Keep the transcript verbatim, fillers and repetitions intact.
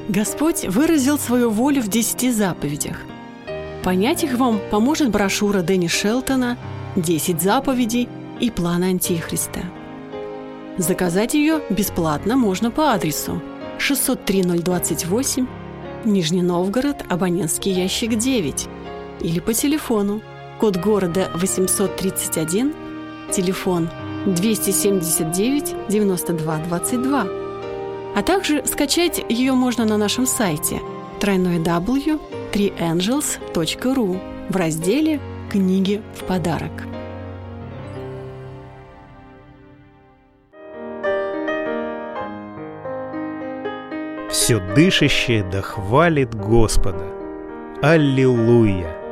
Господь выразил свою волю в десяти заповедях. Понять их вам поможет брошюра Дэнни Шелтона «Десять заповедей и план Антихриста». Заказать ее бесплатно можно по адресу шестьсот три ноль двадцать восемь, Нижний Новгород, абонентский ящик девять, или по телефону, код города восемьсот тридцать один, телефон двести семьдесят девять девяносто два двадцать два. А также скачать ее можно на нашем сайте дабл ю дабл ю дабл ю точка три энджелс точка ру в разделе «Книги в подарок». Все дышащее да хвалит Господа. Аллилуйя!